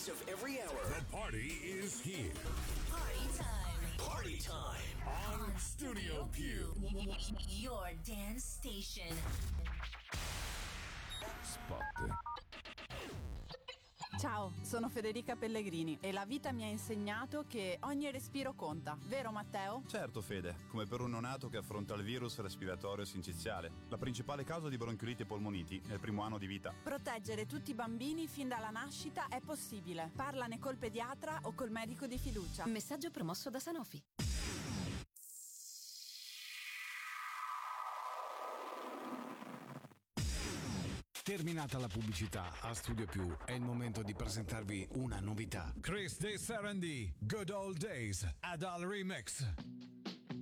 beats of every hour. The party is here. Party time. Party time on Studio Q. Your dance station. Spot. Ciao, sono Federica Pellegrini e la vita mi ha insegnato che ogni respiro conta, vero Matteo? Certo Fede, come per un neonato che affronta il virus respiratorio sinciziale, la principale causa di bronchioliti e polmoniti nel primo anno di vita. Proteggere tutti i bambini fin dalla nascita è possibile. Parlane col pediatra o col medico di fiducia. Messaggio promosso da Sanofi. Terminata la pubblicità, a Studio Più è il momento di presentarvi una novità. Chris De Sarandì, Good Old Days, Adal Remix.